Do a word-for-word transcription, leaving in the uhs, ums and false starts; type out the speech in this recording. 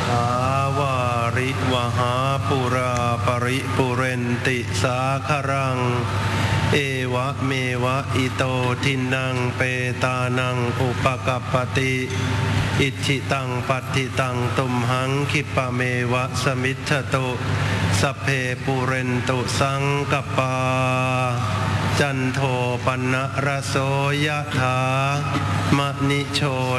าวาริวหาปุราปริปุเรนติสาครังเอวะเมวะอิโตทินังเปตานังอุปกัปปติอิจิตังปัตติตังตุมหังคิปะเมวะสมิทธตุสัพเพปุเรนตุสังกปาจันโทปนะระโสยถามะนิโช